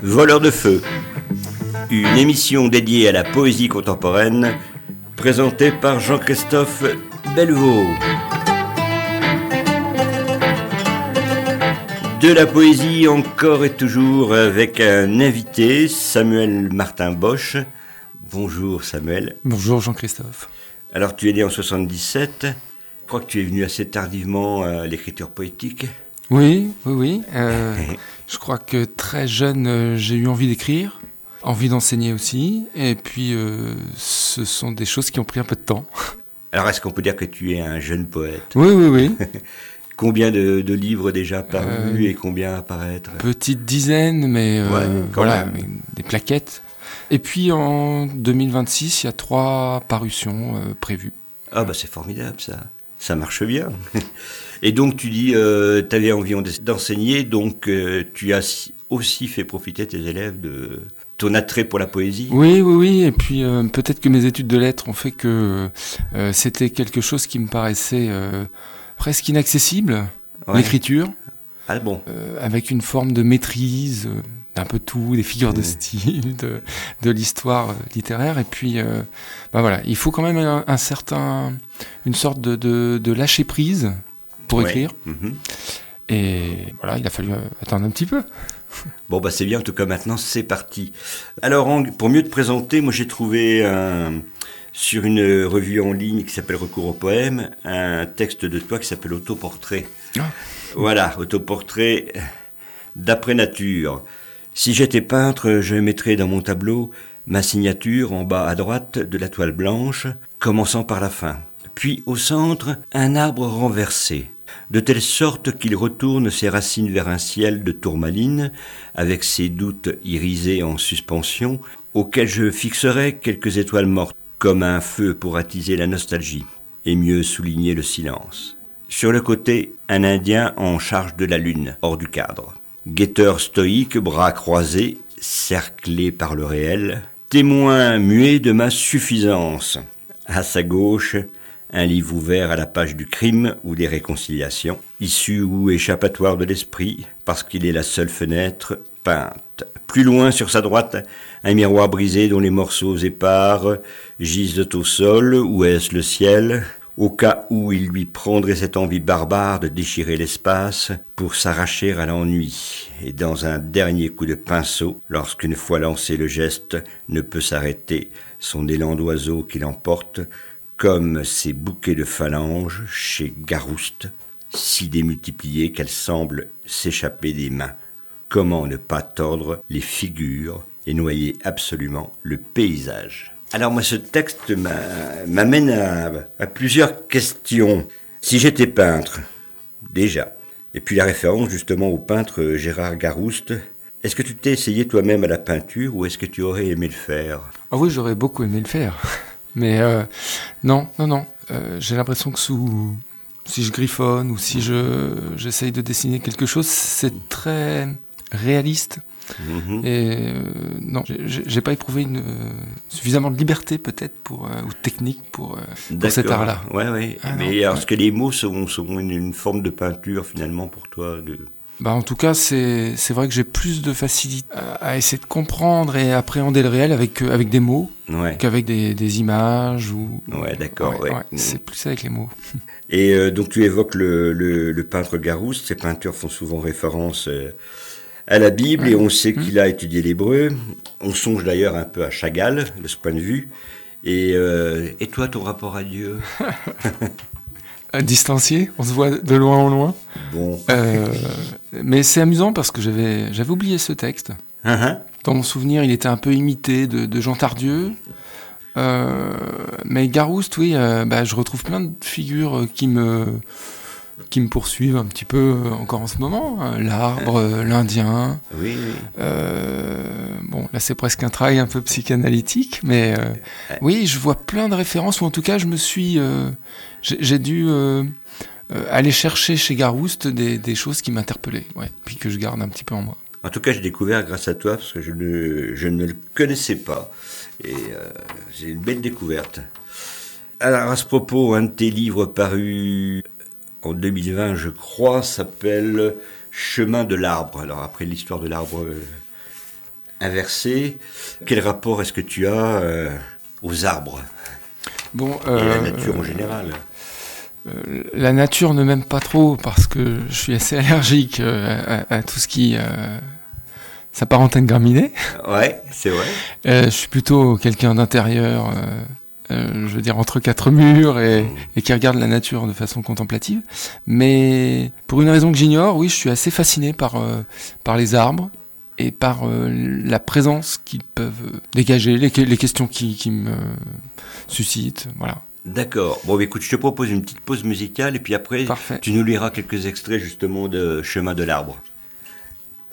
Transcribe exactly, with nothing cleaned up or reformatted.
Voleur de feu, une émission dédiée à la poésie contemporaine, présentée par Jean-Christophe Bellevaux. De la poésie encore et toujours avec un invité, Samuel Martin Bosch. Bonjour Samuel. Bonjour Jean-Christophe. Alors tu es né en soixante-dix-sept, je crois que tu es venu assez tardivement à l'écriture poétique. Oui, oui, oui. Euh, je crois que très jeune, euh, j'ai eu envie d'écrire, envie d'enseigner aussi, et puis euh, ce sont des choses qui ont pris un peu de temps. Alors est-ce qu'on peut dire que tu es un jeune poète ? Oui, oui, oui. Combien de, de livres déjà parus euh, et combien à paraître ? Petite dizaine, mais euh, ouais, voilà, mais des plaquettes. Et puis en deux mille vingt-six, il y a trois parutions euh, prévues. Ah bah c'est formidable ça, ça marche bien. Et donc tu dis, euh, tu avais envie d'enseigner, donc euh, tu as aussi fait profiter tes élèves de ton attrait pour la poésie ? Oui, oui, oui, et puis euh, peut-être que mes études de lettres ont fait que euh, c'était quelque chose qui me paraissait euh, presque inaccessible, ouais. L'écriture, ah bon. euh, avec une forme de maîtrise euh, d'un peu tout, des figures mmh. de style, de, de l'histoire littéraire, et puis euh, bah voilà, il faut quand même un, un certain, une sorte de, de, de lâcher prise pour ouais. écrire, mmh. et voilà, il a fallu attendre un petit peu. Bon bah c'est bien, en tout cas maintenant c'est parti. Alors en, pour mieux te présenter, moi j'ai trouvé un, sur une revue en ligne qui s'appelle Recours au poème, un texte de toi qui s'appelle Autoportrait. Ah. Voilà, Autoportrait d'après nature. Si j'étais peintre, je mettrais dans mon tableau ma signature en bas à droite de la toile blanche, commençant par la fin. Puis au centre, un arbre renversé, de telle sorte qu'il retourne ses racines vers un ciel de tourmaline, avec ses doutes irisés en suspension, auxquels je fixerais quelques étoiles mortes, comme un feu pour attiser la nostalgie, et mieux souligner le silence. Sur le côté, un Indien en charge de la lune, hors du cadre. Guetteur stoïque, bras croisés, cerclé par le réel, témoin muet de ma suffisance. À sa gauche, un livre ouvert à la page du crime ou des réconciliations, issue ou échappatoire de l'esprit, parce qu'il est la seule fenêtre peinte. Plus loin, sur sa droite, un miroir brisé dont les morceaux épars gisent au sol, ou est-ce le ciel ? Au cas où il lui prendrait cette envie barbare de déchirer l'espace pour s'arracher à l'ennui. Et dans un dernier coup de pinceau, lorsqu'une fois lancé le geste ne peut s'arrêter, son élan d'oiseau qui l'emporte, comme ces bouquets de phalanges chez Garouste, si démultipliés qu'elles semblent s'échapper des mains. Comment ne pas tordre les figures et noyer absolument le paysage ? Alors moi, ce texte m'amène à, à plusieurs questions. Si j'étais peintre, déjà, et puis la référence justement au peintre Gérard Garouste, est-ce que tu t'es essayé toi-même à la peinture ou est-ce que tu aurais aimé le faire ? Ah oui, j'aurais beaucoup aimé le faire. Mais euh, non, non, non. Euh, j'ai l'impression que sous, si je griffonne ou si je, j'essaye de dessiner quelque chose, c'est très réaliste. Mmh. Et euh, non, j'ai, j'ai pas éprouvé une, euh, suffisamment de liberté peut-être pour, euh, ou de technique pour, euh, pour cet art-là. Ouais, ouais. Ah, mais alors, est-ce que les mots sont, sont une, une forme de peinture finalement pour toi de... Bah en tout cas, c'est, c'est vrai que j'ai plus de facilité à, à essayer de comprendre et appréhender le réel avec, euh, avec des mots ouais. qu'avec des, des images. Ou, ouais, d'accord. Ouais, ouais. Ouais, mmh. C'est plus avec les mots. Et euh, donc tu évoques le, le, le peintre Garouste. Ces peintures font souvent référence euh, à la Bible, et on sait qu'il a étudié l'hébreu. On songe d'ailleurs un peu à Chagall, de ce point de vue. Et, euh, et toi, ton rapport à Dieu ? Distancié, on se voit de loin en loin. Bon. Euh, mais c'est amusant parce que j'avais, j'avais oublié ce texte. Uh-huh. Dans mon souvenir, il était un peu imité de, de Jean Tardieu. Euh, mais Garouste, oui, euh, bah, je retrouve plein de figures qui me... qui me poursuivent un petit peu encore en ce moment. L'arbre, euh, l'Indien. Oui, oui. Euh, bon, là, c'est presque un travail un peu psychanalytique, mais euh, oui, je vois plein de références, ou en tout cas, je me suis... Euh, j'ai, j'ai dû euh, euh, aller chercher chez Garouste des, des choses qui m'interpellaient, ouais, puis que je garde un petit peu en moi. En tout cas, j'ai découvert grâce à toi, parce que je ne, je ne le connaissais pas. Et euh, c'est une belle découverte. Alors, à ce propos, un de tes livres parus en deux mille vingt, je crois, s'appelle Chemin de l'arbre. Alors après l'histoire de l'arbre, inversée. Quel rapport est-ce que tu as euh, aux arbres Bon, et à la euh, nature en général? Euh, la nature ne m'aime pas trop parce que je suis assez allergique euh, à, à tout ce qui euh, s'apparente à une graminée. Ouais, c'est vrai. Euh, je suis plutôt quelqu'un d'intérieur, euh, euh, je veux dire entre quatre murs et, Mmh. et qui regarde la nature de façon contemplative. Mais pour une raison que j'ignore, oui, je suis assez fasciné par, euh, par les arbres et par euh, la présence qu'ils peuvent dégager, les, les questions qui, qui me suscitent, voilà. D'accord. Bon, écoute, je te propose une petite pause musicale et puis après, Parfait. tu nous liras quelques extraits justement de Chemin de l'arbre.